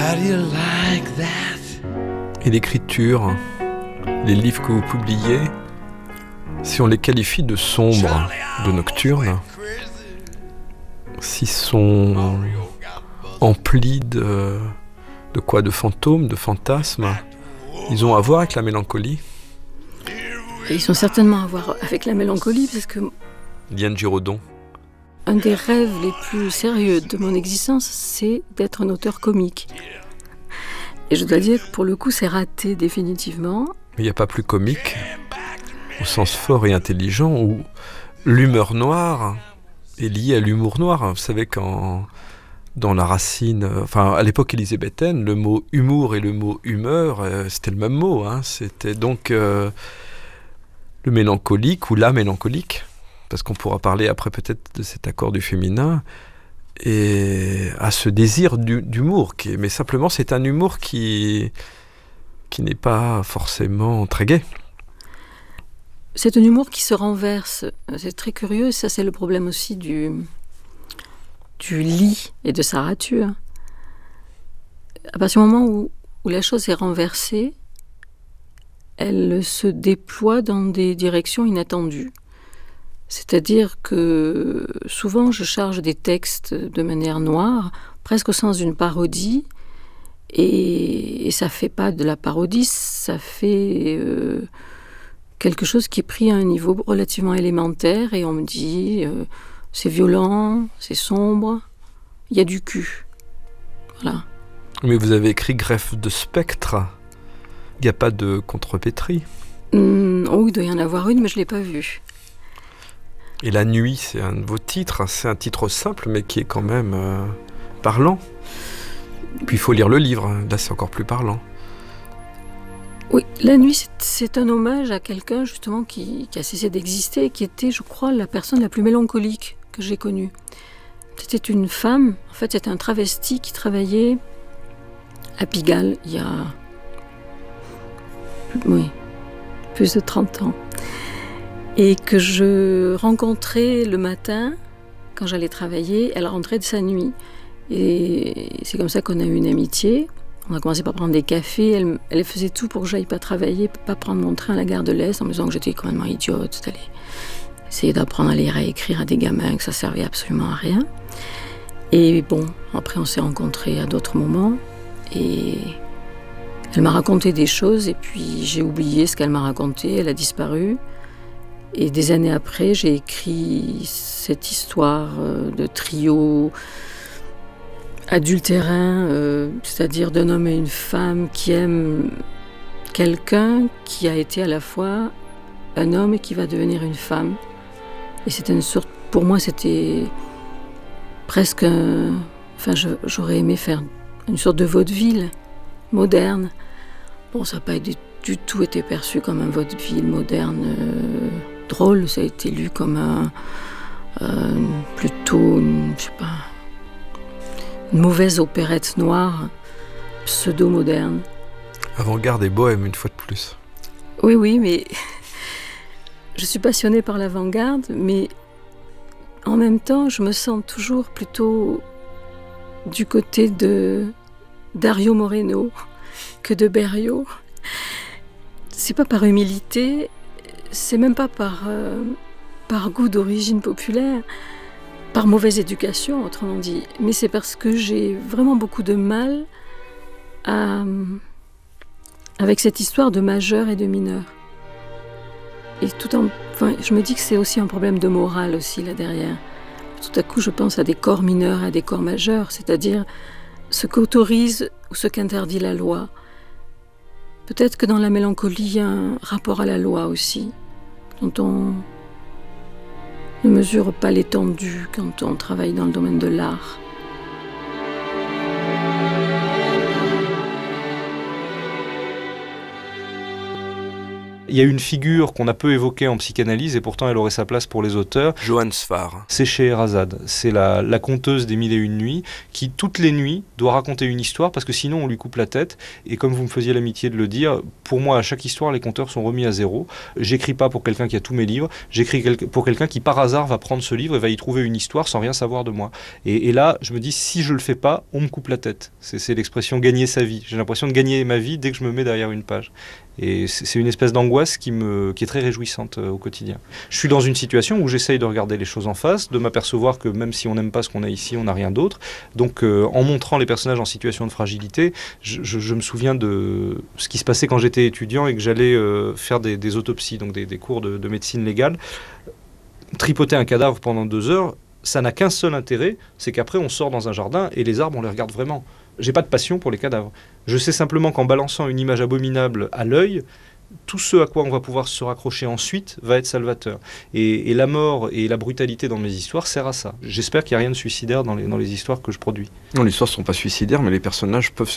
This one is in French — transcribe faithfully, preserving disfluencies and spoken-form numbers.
How do you like that? Et l'écriture, les livres que vous publiez, si on les qualifie de sombres, de nocturnes, s'ils sont emplis de, de quoi? De fantômes, de fantasmes, ils ont à voir avec la mélancolie? Ils ont certainement à voir avec la mélancolie, parce que Liane Giraudon. un des rêves les plus sérieux de mon existence, c'est d'être un auteur comique. Et je dois dire que pour le coup, c'est raté définitivement. Mais il n'y a pas plus comique, au sens fort et intelligent, où l'humeur noire est liée à l'humour noir. Vous savez, quand dans la Racine, enfin à l'époque élisabéthaine, le mot humour et le mot humeur, euh, c'était le même mot. Hein. C'était donc euh, le mélancolique ou la mélancolique, parce qu'on pourra parler après peut-être de cet accord du féminin, et à ce désir du, d'humour. Qui est, mais simplement, c'est un humour qui, qui n'est pas forcément très gai. C'est un humour qui se renverse. C'est très curieux, ça c'est le problème aussi du, du lit et de sa rature. À partir du moment où, où la chose est renversée, elle se déploie dans des directions inattendues. C'est-à-dire que souvent je charge des textes de manière noire, presque au sens d'une parodie, et, et ça ne fait pas de la parodie, ça fait euh, quelque chose qui est pris à un niveau relativement élémentaire, et on me dit euh, c'est violent, c'est sombre, il y a du cul. Voilà. Mais vous avez écrit Greffe de spectre. Il n'y a pas de contrepétrie. Mmh, oh, il doit y en avoir une, mais je ne l'ai pas vue. Et La Nuit, c'est un de vos titres. C'est un titre simple, mais qui est quand même euh, parlant. Puis il faut lire le livre. Là, c'est encore plus parlant. Oui, La Nuit, c'est, c'est un hommage à quelqu'un, justement, qui, qui a cessé d'exister, qui était, je crois, la personne la plus mélancolique que j'ai connue. C'était une femme, en fait, c'était un travesti qui travaillait à Pigalle, il y a... Oui, plus de trente ans. Et que je rencontrais le matin, quand j'allais travailler, elle rentrait de sa nuit. Et c'est comme ça qu'on a eu une amitié. On a commencé par prendre des cafés. Elle, elle faisait tout pour que j'aille pas travailler, pas prendre mon train à la gare de l'Est, en me disant que j'étais complètement idiote, d'aller essayer d'apprendre à lire et à écrire à des gamins, que ça servait absolument à rien. Et bon, après on s'est rencontrés à d'autres moments. Et elle m'a raconté des choses, et puis j'ai oublié ce qu'elle m'a raconté, elle a disparu. Et des années après, j'ai écrit cette histoire de trio adultérin, euh, c'est-à-dire d'un homme et une femme qui aiment quelqu'un qui a été à la fois un homme et qui va devenir une femme. Et c'était une sorte, pour moi, c'était presque, un, enfin, je, j'aurais aimé faire une sorte de vaudeville moderne. Bon, ça n'a pas du, du tout été perçu comme un vaudeville moderne euh, drôle, ça a été lu comme un, euh, plutôt, une, je sais pas, une mauvaise opérette noire, pseudo-moderne. Avant-garde et bohème, une fois de plus. Oui, oui, mais je suis passionnée par l'avant-garde, mais en même temps, je me sens toujours plutôt du côté de Dario Moreno que de Berio. C'est pas par humilité, c'est même pas par, euh, par goût d'origine populaire, par mauvaise éducation, autrement dit, mais c'est parce que j'ai vraiment beaucoup de mal à, avec cette histoire de majeur et de mineur. Et tout en, enfin, je me dis que c'est aussi un problème de morale aussi là derrière. Tout à coup, je pense à des corps mineurs et à des corps majeurs, c'est-à-dire ce qu'autorise ou ce qu'interdit la loi. Peut-être que dans la mélancolie, il y a un rapport à la loi aussi, dont on ne mesure pas l'étendue quand on travaille dans le domaine de l'art. Il Il y a une figure qu'on a peu évoquée en psychanalyse et pourtant elle aurait sa place pour les auteurs. Johann Sfar. C'est Scheherazade. C'est la, la conteuse des mille et une nuits qui, toutes les nuits, doit raconter une histoire parce que sinon on lui coupe la tête. Et comme vous me faisiez l'amitié de le dire, pour moi, à chaque histoire, les conteurs sont remis à zéro. J'écris pas pour quelqu'un qui a tous mes livres. J'écris quel- pour quelqu'un qui, par hasard, va prendre ce livre et va y trouver une histoire sans rien savoir de moi. Et, et là, je me dis, si je le fais pas, on me coupe la tête. C'est, c'est l'expression gagner sa vie. J'ai l'impression de gagner ma vie dès que je me mets derrière une page. Et c'est, c'est une espèce d'angoisse qui, me, qui est très réjouissante euh, au quotidien. Je suis dans une situation où j'essaye de regarder les choses en face, de m'apercevoir que même si on n'aime pas ce qu'on a ici, on n'a rien d'autre. Donc euh, en montrant les personnages en situation de fragilité, je, je, je me souviens de ce qui se passait quand j'étais étudiant et que j'allais euh, faire des, des autopsies, donc des, des cours de, de médecine légale. Tripoter un cadavre pendant deux heures, ça n'a qu'un seul intérêt, c'est qu'après on sort dans un jardin et les arbres on les regarde vraiment. J'ai pas de passion pour les cadavres. Je sais simplement qu'en balançant une image abominable à l'œil, tout ce à quoi on va pouvoir se raccrocher ensuite va être salvateur. Et, et la mort et la brutalité dans mes histoires sert à ça. J'espère qu'il n'y a rien de suicidaire dans les, dans les histoires que je produis. Non, les histoires ne sont pas suicidaires, mais les personnages peuvent